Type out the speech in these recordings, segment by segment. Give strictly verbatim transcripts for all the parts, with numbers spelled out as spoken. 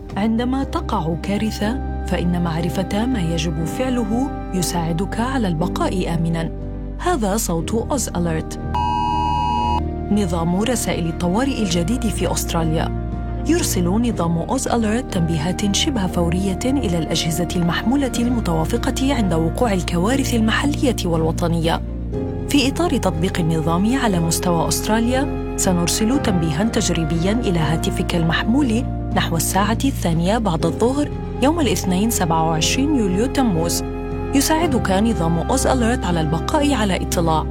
عندما تقع كارثة، فإن معرفة ما يجب فعله يساعدك على البقاء آمناً. هذا صوت أوز أليرت، نظام رسائل الطوارئ الجديد في أستراليا. يرسل نظام أوز أليرت تنبيهات شبه فورية إلى الأجهزة المحمولة المتوافقة عند وقوع الكوارث المحلية والوطنية. في إطار تطبيق النظام على مستوى أستراليا، سنرسل تنبيهاً تجريبياً إلى هاتفك المحمول نحو الساعة الثانية بعد الظهر يوم الاثنين سبعة وعشرين يوليو تموز. يساعدك نظام أوز أليرت على البقاء على اطلاع.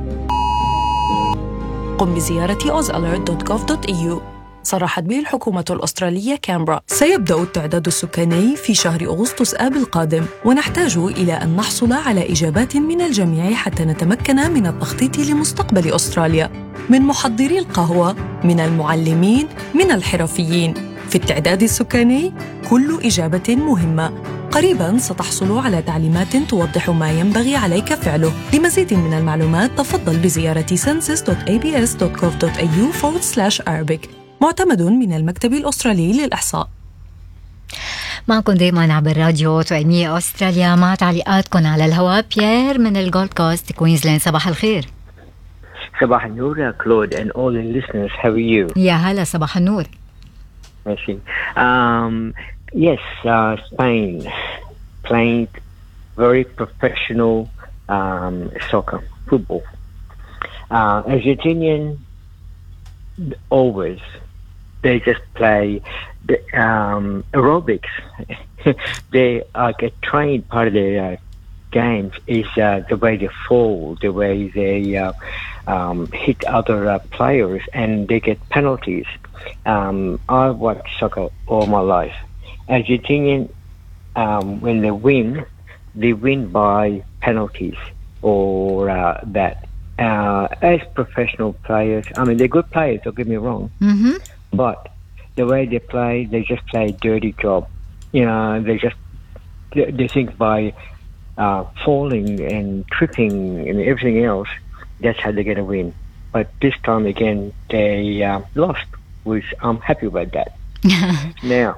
قم بزيارة أوز أليرت دوت جوف دوت إي يو. صرحت به الحكومة الأسترالية كامبرا. سيبدأ التعداد السكاني في شهر أغسطس آب القادم، ونحتاج إلى أن نحصل على إجابات من الجميع حتى نتمكن من التخطيط لمستقبل أستراليا، من محضري القهوة، من المعلمين، من الحرفيين. في التعداد السكاني كل إجابة مهمة. قريباً ستحصل على تعليمات توضح ما ينبغي عليك فعله. لمزيد من المعلومات تفضل بزيارة census دوت إيه بي إس دوت جوف دوت إي يو forward slash Arabic. معتمد من المكتب الأسترالي للإحصاء. معكم دايما عبر راديو توأمية أستراليا مع تعليقاتكم على الهواء. بيير من الجولد كوست كوينزلاند، صباح الخير. صباح النور كلود and all the listeners, how are you? يا هلا، صباح النور. ماشي. Um, yes, uh, Spain playing very professional um, soccer, football. Uh, Argentinian always they just play the, um, aerobics. They uh, get trained. Part of their uh, games is uh, the way they fall, the way they uh, um, hit other uh, players, and they get penalties. Um, I've watched soccer all my life. Argentinian, um, when they win, they win by penalties or uh, that. Uh, as professional players, I mean, they're good players, don't get me wrong, Mm-hmm. but the way they play, they just play a dirty job. You know, they just, they, they think by uh, falling and tripping and everything else, that's how they get a win. But this time again, they uh, lost, which I'm happy about that. Now,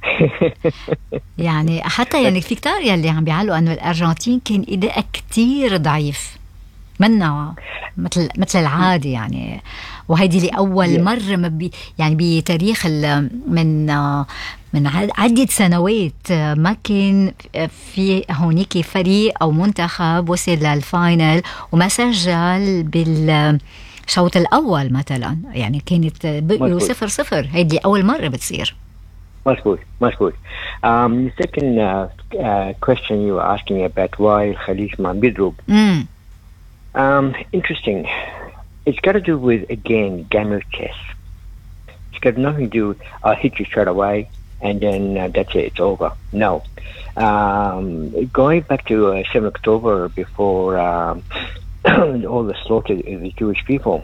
يعني حتى يعني في كتار يلي عم بيعلقوا أنه الأرجنتين كان أداء كتير ضعيف منه مثل مثل العادي يعني، وهيدي لأول مرة ما بي يعني بتاريخ من من عدة سنوات ما كان في هونيك فريق أو منتخب وصل للفاينل وما سجل بالشوط الأول مثلا، يعني كانت بقوا صفر صفر. هيدي أول مرة بتصير. مظبوط مظبوط. Um, the second uh, uh, question you were asking about why الخليج ما بيضرب. Mm. Um, interesting. It's got to do with, again, game of chess. It's got nothing to do with, I'll hit you straight away, and then uh, that's it, it's over. No. Um, going back to uh, seventh of October, before um, all the slaughter of the Jewish people,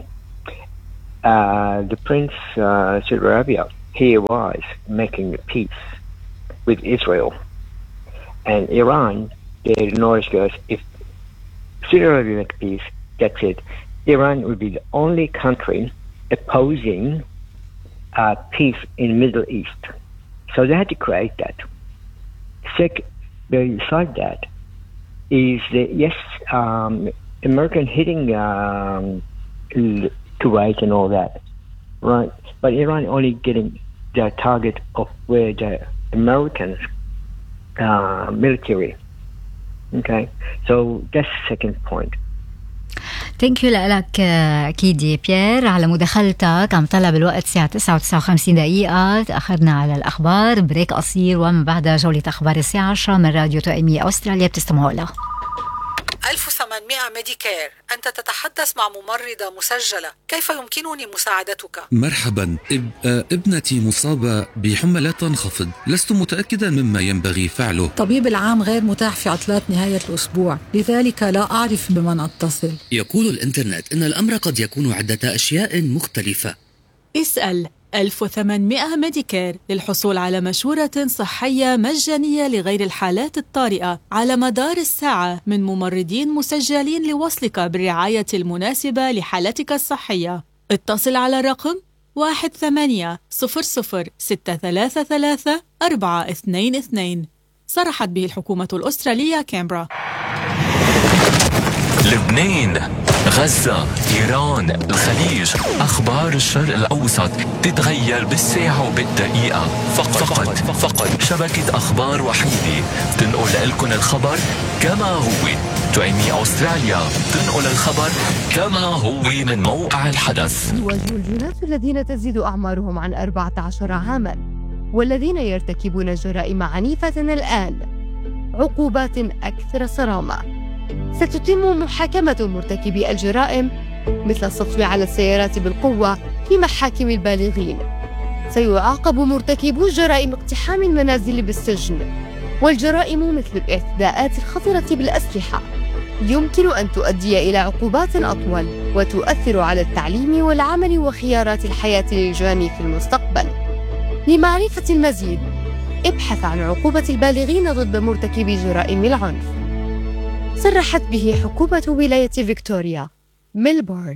uh, the Prince uh, Saudi Arabia, he was making peace with Israel. And Iran, they noticed us, if Saudi Arabia make peace, that's it. Iran would be the only country opposing uh, peace in the Middle East. So they had to create that. Second, beside that, is that yes, um, American hitting um, Kuwait and all that, right? But Iran only getting the target of where the Americans uh, military. Okay, so that's the second point. ثانك يو لك أكيد يا بيير على مداخلتك. عم طلع بالوقت الساعة تسعة وتسعة وخمسين دقيقة، تأخرنا على الأخبار، بريك قصير ومن بعدها جولة أخبار الساعة عشرة من راديو توأمية أستراليا بتستمعوا لها. ألف وثمانمائة ميديكير، أنت تتحدث مع ممرضة مسجلة، كيف يمكنني مساعدتك؟ مرحبا، اب... ابنتي مصابة بحمى لا تنخفض، لست متأكدا مما ينبغي فعله. طبيب العام غير متاح في عطلات نهاية الأسبوع، لذلك لا أعرف بمن أتصل. يقول الإنترنت إن الأمر قد يكون عدة أشياء مختلفة. اسأل ألف وثمانمائة ميديكير للحصول على مشورة صحية مجانية لغير الحالات الطارئة على مدار الساعة من ممرضين مسجلين لوصلك بالرعاية المناسبة لحالتك الصحية. اتصل على الرقم واحد ثمانية صفر صفر ستة ثلاثة ثلاثة أربعة اثنين اثنين. صرحت به الحكومة الأسترالية كامبرا. لبنان، غزة، إيران، الخليج، أخبار الشرق الأوسط تتغير بالساعة وبالدقيقة. فقط فقط, فقط شبكة أخبار وحيدة تنقل لكم الخبر كما هو. تؤمي أستراليا تنقل الخبر كما هو من موقع الحدث. يواجه الجنات الذين تزيد أعمارهم عن أربعة عشر عاماً والذين يرتكبون جرائم عنيفة الآن عقوبات أكثر صرامة. ستتم محاكمة مرتكبي الجرائم مثل السطو على السيارات بالقوة في محاكم البالغين. سيعاقب مرتكبو جرائم اقتحام المنازل بالسجن، والجرائم مثل الاعتداءات الخطرة بالأسلحة يمكن أن تؤدي إلى عقوبات أطول وتؤثر على التعليم والعمل وخيارات الحياة للجاني في المستقبل. لمعرفة المزيد ابحث عن عقوبة البالغين ضد مرتكبي جرائم العنف. صرحت به حكومة ولاية فيكتوريا ميلبورن.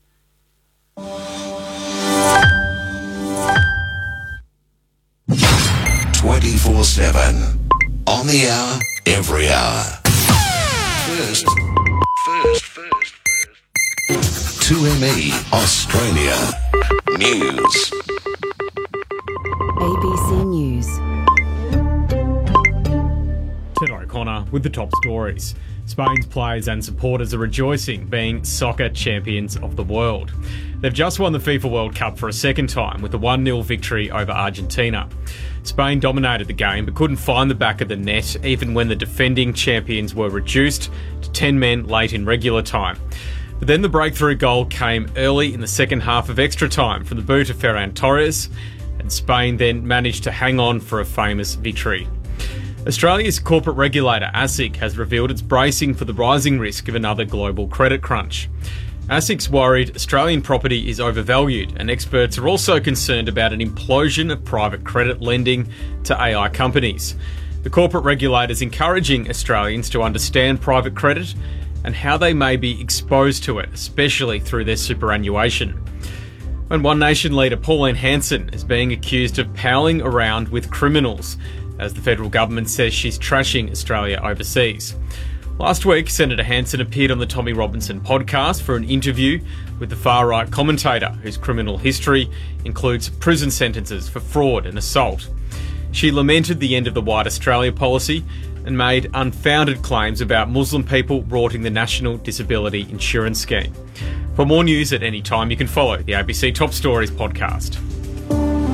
twenty-four seven on the hour, every hour. First, first, first, first. two M E Australia News. A B C News. Ted O'Connor with the top stories. Spain's players and supporters are rejoicing, being soccer champions of the world. They've just won the FIFA World Cup for a second time with a one nil victory over Argentina. Spain dominated the game but couldn't find the back of the net even when the defending champions were reduced to ten men late in regular time. But then the breakthrough goal came early in the second half of extra time from the boot of Ferran Torres, and Spain then managed to hang on for a famous victory. Australia's corporate regulator ASIC has revealed it's bracing for the rising risk of another global credit crunch. ASIC's worried Australian property is overvalued, and experts are also concerned about an implosion of private credit lending to A I companies. The corporate regulator is encouraging Australians to understand private credit and how they may be exposed to it, especially through their superannuation. And One Nation leader Pauline Hanson is being accused of palling around with criminals, as the federal government says she's trashing Australia overseas. Last week, Senator Hanson appeared on the Tommy Robinson podcast for an interview with the far-right commentator whose criminal history includes prison sentences for fraud and assault. She lamented the end of the White Australia policy and made unfounded claims about Muslim people rorting the National Disability Insurance Scheme. For more news at any time, you can follow the A B C Top Stories podcast.